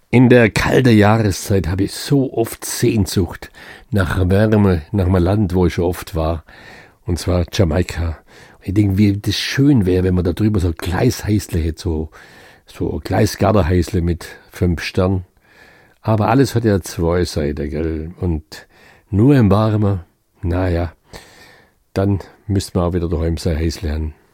In der kalten Jahreszeit habe ich so oft Sehnsucht nach Wärme, nach einem Land, wo ich schon oft war, und zwar Jamaika. Ich denke, wie das schön wäre, wenn man da drüber so Gleishäusle hätte, so Gleisgarderhäusle mit 5 Sternen. Aber alles hat ja 2 Seiten, gell? Und nur im Warmen, naja, dann müsste man auch wieder daheim sein Häusle haben.